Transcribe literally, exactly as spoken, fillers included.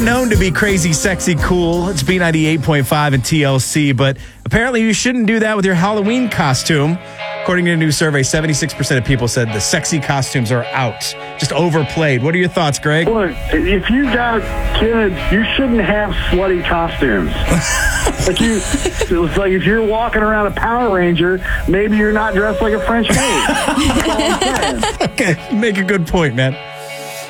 known to be crazy, sexy, cool. It's B ninety-eight point five and T L C, but apparently you shouldn't do that with your Halloween costume. According to a new survey, seventy-six percent of people said the sexy costumes are out, just overplayed. What are your thoughts, Greg? Look, if you got kids, you shouldn't have slutty costumes. Like you, it's like if you're walking around a Power Ranger, maybe you're not dressed like a French maid. Okay, you make a good point, man.